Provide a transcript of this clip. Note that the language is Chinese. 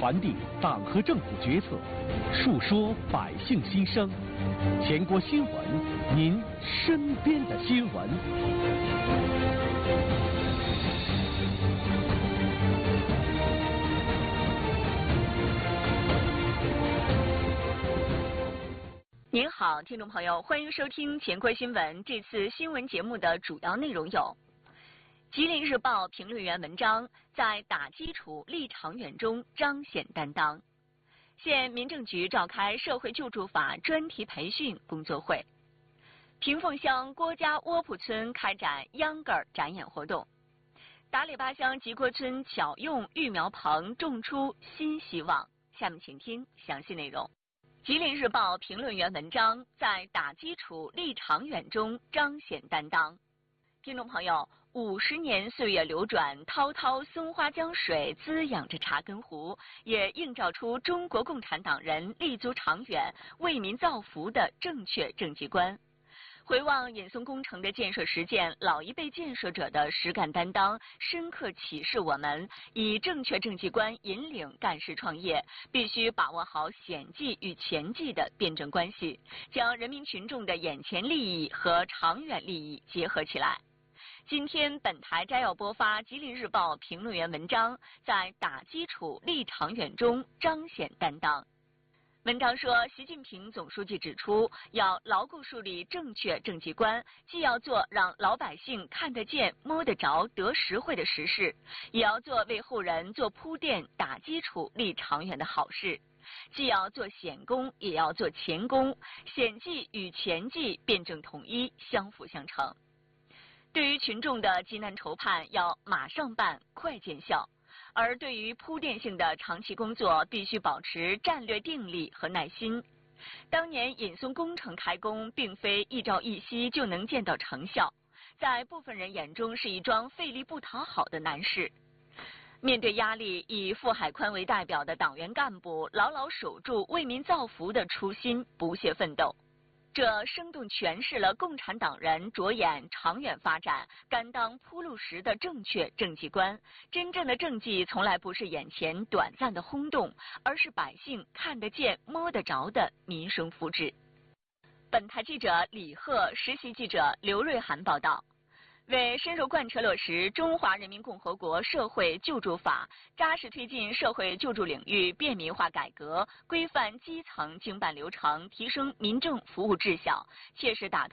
传递党和政府决策，述说百姓心声。全国新闻，您身边的新闻。 您好，听众朋友，欢迎收听全国新闻。这次新闻节目的主要内容有：吉林日报评论员文章在打基础立长远中彰显担当；县民政局召开社会救助法专题培训工作会；平凤乡郭家窝铺村开展秧歌展演活动；达里巴乡吉郭村巧用育苗棚种出新希望。下面请听详细内容。吉林日报评论员文章在打基础立长远中彰显担当。听众朋友，50年岁月流转，滔滔松花江水滋养着茶根湖，也映照出中国共产党人立足长远、为民造福的正确政绩观。回望引松工程的建设实践，老一辈建设者的实干担当，深刻启示我们，以正确政绩观引领干事创业，必须把握好险际与前际的辩证关系，将人民群众的眼前利益和长远利益结合起来。今天本台摘要播发吉林日报评论员文章在打基础立长远中彰显担当。文章说，习近平总书记指出，要牢固树立正确政绩观，既要做让老百姓看得见、摸得着、得实惠的实事，也要做为后人做铺垫、打基础、立长远的好事。既要做险工，也要做前工，险际与前际辩证统一，相辅相成。对于群众的急难愁盼，要马上办，快见效。而对于铺垫性的长期工作，必须保持战略定力和耐心。当年引松工程开工，并非一朝一夕就能见到成效，在部分人眼中是一桩费力不讨好的难事。面对压力，以傅海宽为代表的党员干部牢牢守住为民造福的初心，不懈奋斗。这生动诠释了共产党人着眼长远发展、甘当铺路石的正确政绩观。真正的政绩从来不是眼前短暂的轰动，而是百姓看得见、摸得着的民生福祉。本台记者李贺，实习记者刘瑞涵报道。为深入贯彻落实《中华人民共和国社会救助法》，扎实推进社会救助领域便民化改革，规范基层经办流程，提升民政服务质效，切实打通